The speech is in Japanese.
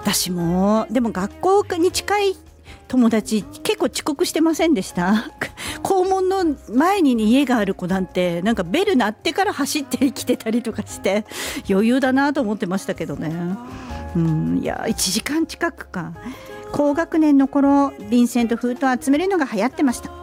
私もでも学校に近い友達結構遅刻してませんでした？校門の前に家がある子なんてなんかベル鳴ってから走ってきてたりとかして余裕だなと思ってましたけどね。いや1時間近くか。高学年の頃ヴィンセント封筒集めるのが流行ってました。